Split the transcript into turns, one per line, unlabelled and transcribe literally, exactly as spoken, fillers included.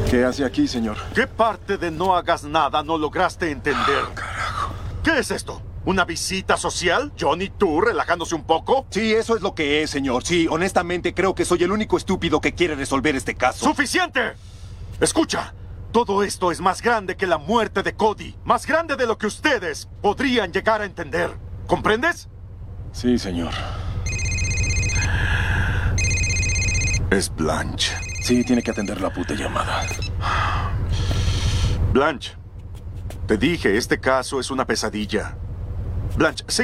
¿Qué hace aquí, señor?
¿Qué parte de no hagas nada no lograste entender?
Oh, carajo.
¿Qué es esto? ¿Una visita social? ¿Johnny tú relajándose un poco?
Sí, eso es lo que es, señor. Sí, honestamente creo que soy el único estúpido que quiere resolver este caso.
¡Suficiente! Escucha, todo esto es más grande que la muerte de Cody. Más grande de lo que ustedes podrían llegar a entender. ¿Comprendes?
Sí, señor.
Es Blanche.
Sí, tiene que atender la puta llamada.
Blanche, te dije, este caso es una pesadilla. Blanche, sé